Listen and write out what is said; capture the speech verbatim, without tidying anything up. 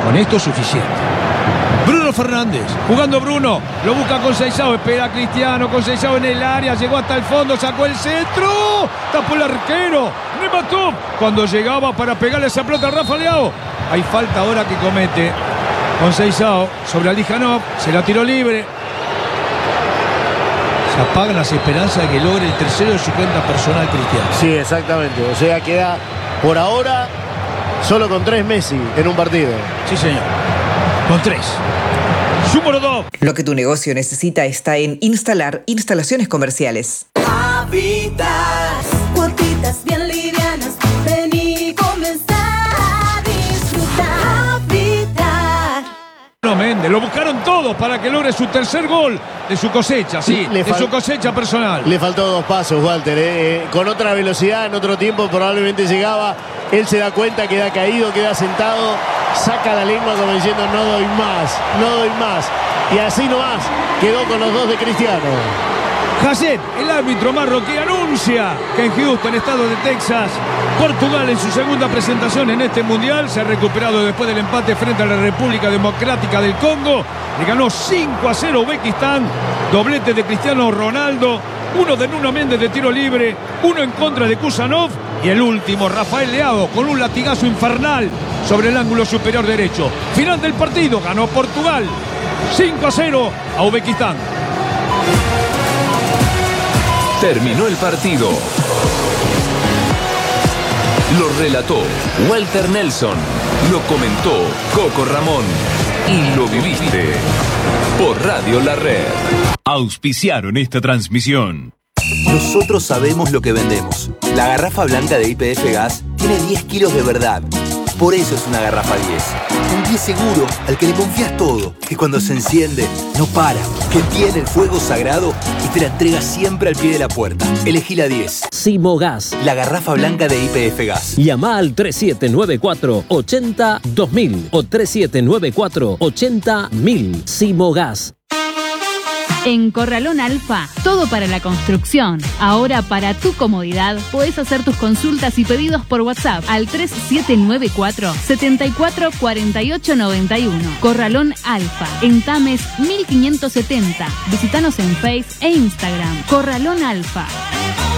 Con esto es suficiente. Bruno Fernández, jugando Bruno, lo busca con Seixao, espera Cristiano, con Seixao en el área, llegó hasta el fondo, sacó el centro, tapó el arquero, remató, cuando llegaba para pegarle esa pelota a Rafa Leao. Hay falta ahora que comete con Seixao sobre Alijanov, se la tiró libre. Se apagan las esperanzas de que logre el tercero de su cuenta personal Cristiano. Sí, exactamente, o sea, queda por ahora solo con tres Messi en un partido. Sí, señor. Con tres. Número dos. Lo que tu negocio necesita está en Instalar Instalaciones Comerciales. Habitas, cuotitas bien livianas, ven y comenzar a disfrutar. Habitar. No, Méndez, lo buscaron todos para que logre su tercer gol de su cosecha, sí, Le de fal- su cosecha personal. Le faltó dos pasos, Walter. eh. Eh, Con otra velocidad, en otro tiempo probablemente llegaba. Él se da cuenta, queda caído, queda sentado, saca la lengua como diciendo no doy más, no doy más. Y así nomás quedó con los dos de Cristiano. Hasset, el árbitro marroquí, anuncia que en Houston, estado de Texas, Portugal en su segunda presentación en este mundial se ha recuperado después del empate frente a la República Democrática del Congo. Le ganó cinco a cero Uzbekistán, doblete de Cristiano Ronaldo, uno de Nuno Méndez de tiro libre, uno en contra de Kusanov y el último Rafael Leao con un latigazo infernal sobre el ángulo superior derecho. Final del partido, ganó Portugal cinco a cero a Uzbekistán. Terminó el partido. Lo relató Walter Nelson. Lo comentó Coco Ramón. Y lo viviste por Radio La Red. Auspiciaron esta transmisión. Nosotros sabemos lo que vendemos. La garrafa blanca de Y P F Gas tiene diez kilos de verdad. Por eso es una garrafa diez. Un diez seguro al que le confías todo. Que cuando se enciende, no para. Que tiene el fuego sagrado y te la entrega siempre al pie de la puerta. Elegí la diez. Simogas. La garrafa blanca de Y P F Gas. Llama al tres siete nueve cuatro, ocho cero, dos mil o tres siete nueve cuatro, ocho cero, mil. Simogas. En Corralón Alfa, todo para la construcción. Ahora, para tu comodidad, podés hacer tus consultas y pedidos por WhatsApp al tres siete nueve cuatro, siete cuatro cuatro ocho nueve uno. Corralón Alfa, en Tames mil quinientos setenta. Visítanos en Face e Instagram. Corralón Alfa.